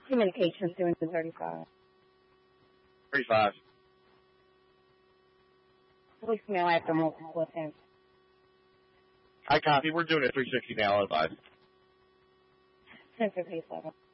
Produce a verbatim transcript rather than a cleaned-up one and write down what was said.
Communications doing the thirty-five. thirty-five. Voicemail after multiple attempts. I copy. We're doing a three sixty now, advice. ten fifty-seven.